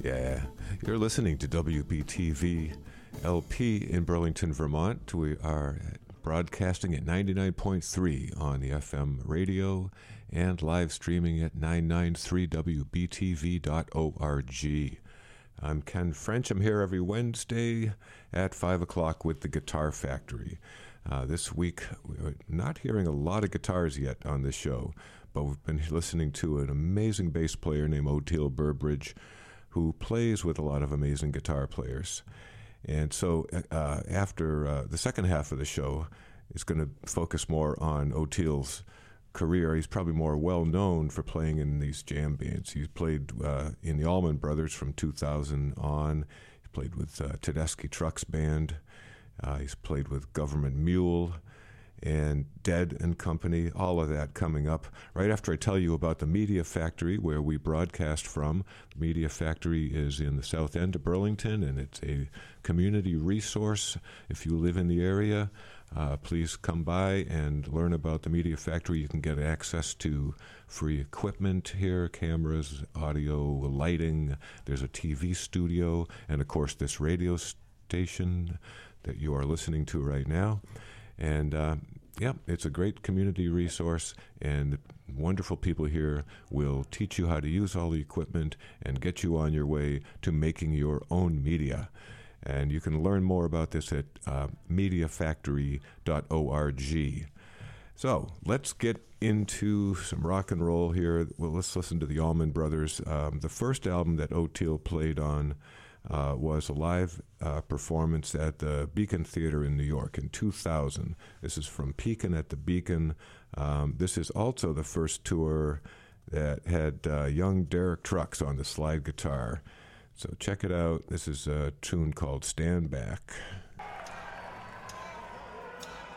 Yeah, you're listening to WBTV LP in Burlington, Vermont. We are broadcasting at 99.3 on the FM radio and live streaming at 993wbtv.org. I'm Ken French. I'm here every Wednesday at 5 o'clock with the Guitar Factory. This week, we're not hearing a lot of guitars yet on this show, but we've been listening to an amazing bass player named Oteil Burbridge, who plays with a lot of amazing guitar players. And so after the second half of the show is going to focus more on Oteil's career. He's probably more well known for playing in these jam bands. He's played in the Allman Brothers from 2000 on. He played with Tedeschi Trucks Band. He's played with Government Mule and Dead and Company, all of that coming up right after I tell you about the Media Factory, where we broadcast from. The Media Factory is in the south end of Burlington, and it's a community resource. If you live in the area, please come by and learn about the Media Factory. You can get access to free equipment here, cameras, audio, lighting. There's a TV studio, and of course this radio station that you are listening to right now. And it's a great community resource, and wonderful people here will teach you how to use all the equipment and get you on your way to making your own media. And you can learn more about this at mediafactory.org. So let's get into some rock and roll here. Well, let's listen to the Allman Brothers. The first album that Oteil played on was a live performance at the Beacon Theater in New York in 2000. This is from Pekin at the Beacon. This is also the first tour that had young Derek Trucks on the slide guitar. So check it out. This is a tune called Stand Back.